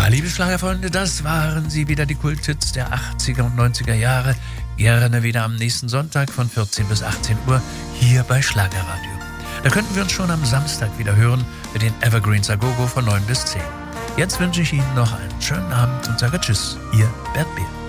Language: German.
Ja, liebe Schlagerfreunde, das waren sie wieder, die Kulthits der 80er und 90er Jahre. Gerne wieder am nächsten Sonntag von 14 bis 18 Uhr hier bei Schlagerradio. Da könnten wir uns schon am Samstag wieder hören mit den Evergreens A Go Go von 9 bis 10. Jetzt wünsche ich Ihnen noch einen schönen Abend und sage Tschüss, Ihr Bert Behl.